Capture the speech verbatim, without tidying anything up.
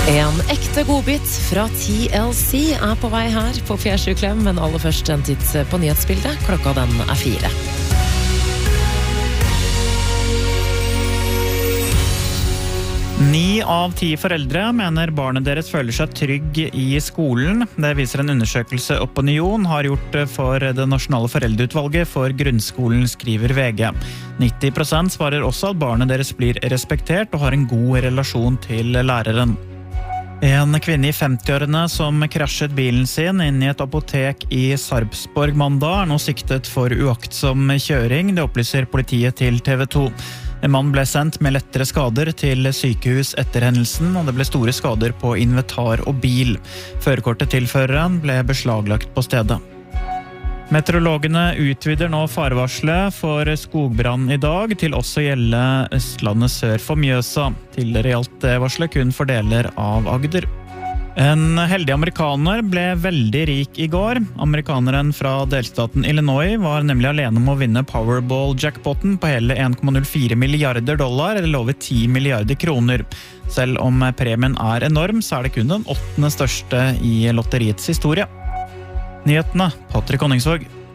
En ekte godbit fra T L C er på vei her på Fjærsjuklem, men aller først en titt på nyhetsbildet. Klokka den er fire. Ni av ti foreldre mener barnet deres føler seg trygg i skolen. Det viser en undersøkelse Opinion har gjort for det nasjonale foreldreutvalget for grunnskolen, skriver V G. nitti prosent svarer også at barnet deres blir respektert og har en god relasjon til læreren. En kvinne i femti-årene som krasjet bilen sin inn i et apotek i Sarpsborg mandag er nå siktet for uaktsom kjøring, det opplyser politiet til T V to. En mann ble sendt med lettere skader til sykehus etter hendelsen, og det ble store skader på inventar og bil. Førerkortet til føreren ble beslaglagt på stedet. Meteorologene utvider nå farevarselet for skogbrann i dag til også gjelde Østlandet sør for Mjøsa. Tidligere gjaldt det varselet kun for deler av Agder. En heldig amerikaner ble veldig rik i går. Amerikaneren fra delstaten Illinois var nemlig alene om å vinne Powerball-jackpoten på hele en komma null fire milliarder dollar, eller over ti milliarder kroner. Selv om premien er enorm, så er det kun den åttende største i lotteriets historie. Nyhetene, Patrick Honningsvåg.